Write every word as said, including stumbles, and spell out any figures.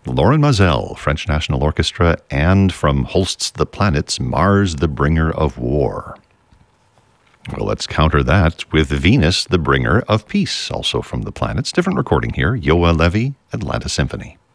Lauren Mazel, French National Orchestra, and from Holst's The Planets, Mars, the Bringer of War. Well, let's counter that with Venus, the Bringer of Peace, also from The Planets. Different recording here, Yoa Levy, Atlanta Symphony.